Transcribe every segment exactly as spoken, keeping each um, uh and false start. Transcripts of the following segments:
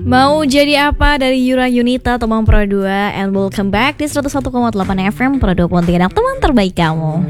Mau jadi apa dari Yura Yunita teman Pro dua. And welcome back di seratus satu koma delapan F M Pro dua Pontianak, teman terbaik kamu.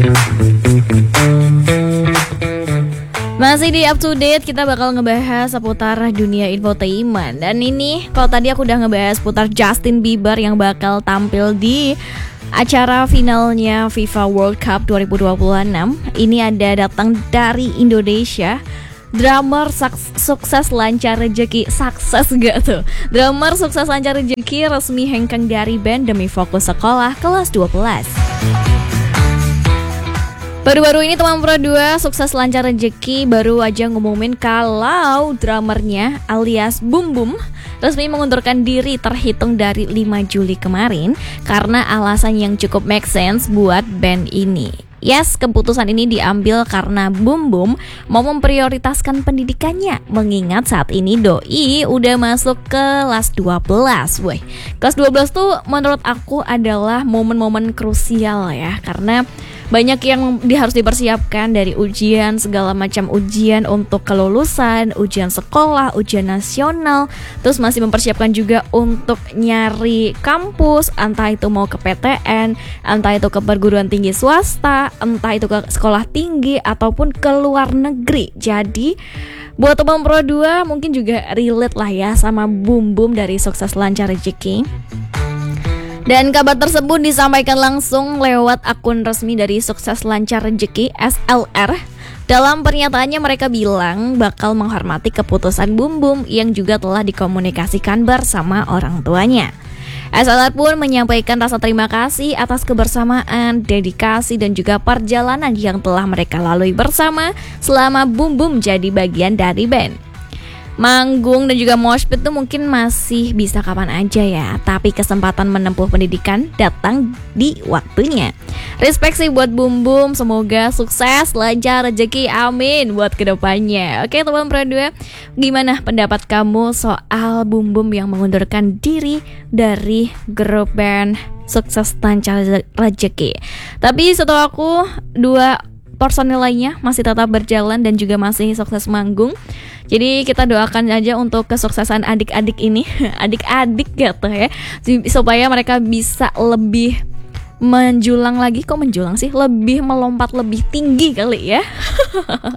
Masih di up to date, kita bakal ngebahas seputar dunia infotainment. Dan ini, kalau tadi aku udah ngebahas seputar Justin Bieber yang bakal tampil di acara finalnya FIFA World Cup dua ribu dua puluh enam. Ini ada datang dari Indonesia, drummer saks- sukses lancar rejeki. Sukses gak tuh? Drummer sukses lancar rejeki resmi hengkang dari band demi fokus sekolah kelas dua belas. Baru-baru ini teman Pro dua sukses lancar rejeki baru aja ngumumin kalau drummernya alias Boom Boom resmi mengundurkan diri terhitung dari lima Juli kemarin karena alasan yang cukup make sense buat band ini. Yes, keputusan ini diambil karena Boom Boom mau memprioritaskan pendidikannya, mengingat saat ini doi udah masuk kelas dua belas. Woi, kelas dua belas tuh menurut aku adalah momen-momen krusial ya, karena banyak yang di, harus dipersiapkan dari ujian, segala macam ujian untuk kelulusan, ujian sekolah, ujian nasional. Terus masih mempersiapkan juga untuk nyari kampus, entah itu mau ke P T N, entah itu ke perguruan tinggi swasta, entah itu ke sekolah tinggi ataupun ke luar negeri. Jadi buat teman Pro dua mungkin juga relate lah ya sama Boom Boom dari sukses lancar rezeki. Dan kabar tersebut disampaikan langsung lewat akun resmi dari Sukses Lancar Rezeki S L R. Dalam pernyataannya mereka bilang bakal menghormati keputusan Boom Boom yang juga telah dikomunikasikan bersama orang tuanya. S L R pun menyampaikan rasa terima kasih atas kebersamaan, dedikasi dan juga perjalanan yang telah mereka lalui bersama selama Boom Boom jadi bagian dari band. Manggung dan juga mosh pit tuh mungkin masih bisa kapan aja ya, tapi kesempatan menempuh pendidikan datang di waktunya. Respect sih buat Boom Boom, semoga sukses, lancar rezeki, amin buat kedepannya. Oke teman Pro dua, gimana pendapat kamu soal Boom Boom yang mengundurkan diri dari grup band Sukses Lancar Rezeki? Tapi setahu aku dua personil lainnya masih tetap berjalan dan juga masih sukses manggung. Jadi kita doakan aja untuk kesuksesan adik-adik ini, adik-adik gitu ya, supaya mereka bisa lebih menjulang lagi. Kok menjulang sih? Lebih melompat lebih tinggi kali ya.